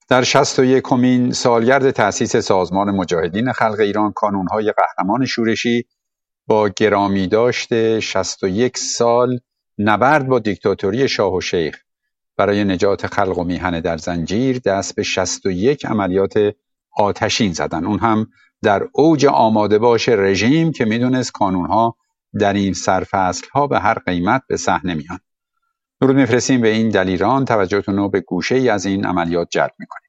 در 61مین سالگرد تأسیس سازمان مجاهدین خلق ایران، کانونهای قهرمان شورشی با گرامی داشته 61 سال نبرد با دیکتاتوری شاه و شیخ برای نجات خلق و میهن در زنجیر دست به 61 عملیات آتشین زدن، اون هم در اوج آماده باش رژیم که میدونست کانونها در این سرفصلها به هر قیمت به صحنه میان. درود میفرستیم به این دلیران، توجهتون رو به گوشه ای از این عملیات جلب میکنیم.